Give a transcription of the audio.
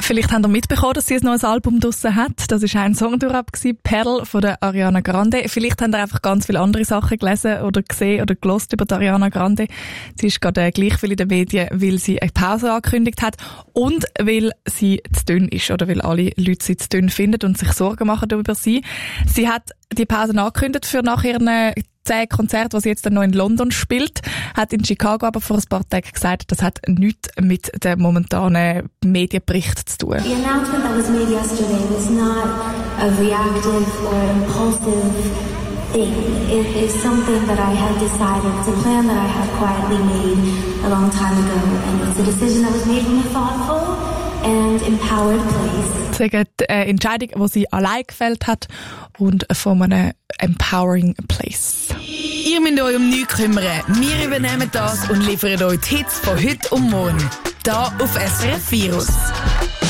Vielleicht habt ihr mitbekommen, dass sie ein neues Album draussen hat. Das war ein Song durch Perl von der Ariana Grande. Vielleicht habt ihr einfach ganz viele andere Sachen gelesen oder gesehen oder gelost über die Ariana Grande. Sie ist gerade gleich viel in den Medien, weil sie eine Pause angekündigt hat und weil sie zu dünn ist oder weil alle Leute sie zu dünn finden und sich Sorgen machen über sie. Sie hat die Pause angekündigt für nach ihren 10 Konzerte, die sie jetzt dann noch in London spielt, hat in Chicago aber vor ein paar Tagen gesagt, das hat nichts mit dem momentanen Medienbericht zu tun. The announcement that was made yesterday was not a reactive or impulsive thing. It is something that I had decided. It's a plan that I had quietly made a long time ago, and it's a decision that was made from a thoughtful and empowered place. Sagen die Entscheidung, die sie allein gefällt hat und von einem empowering place. Ihr müsst euch um nichts kümmern. Wir übernehmen das und liefern euch die Hits von heute und morgen. Hier auf SRF Virus.